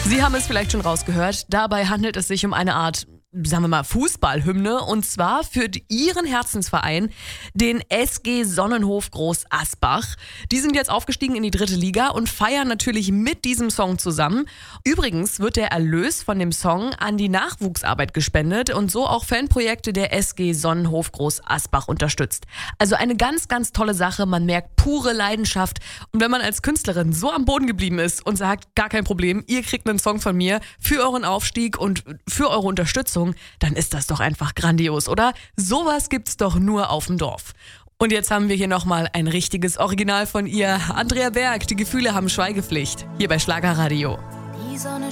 Sie haben es vielleicht schon rausgehört, dabei handelt es sich um eine Art, sagen wir mal, Fußballhymne, und zwar für Ihren Herzensverein, den SG Sonnenhof Groß Asbach. Die sind jetzt aufgestiegen in die 3. Liga und feiern natürlich mit diesem Song zusammen. Übrigens wird der Erlös von dem Song an die Nachwuchsarbeit gespendet und so auch Fanprojekte der SG Sonnenhof Groß Asbach unterstützt. Also eine ganz, ganz tolle Sache. Man merkt pure Leidenschaft. Und wenn man als Künstlerin so am Boden geblieben ist und sagt, gar kein Problem, ihr kriegt einen Song von mir für euren Aufstieg und für eure Unterstützung, dann ist das doch einfach grandios, oder? Sowas gibt's doch nur auf dem Dorf. Und jetzt haben wir hier nochmal ein richtiges Original von ihr. Andrea Berg, die Gefühle haben Schweigepflicht. Hier bei Schlagerradio. Die Sonne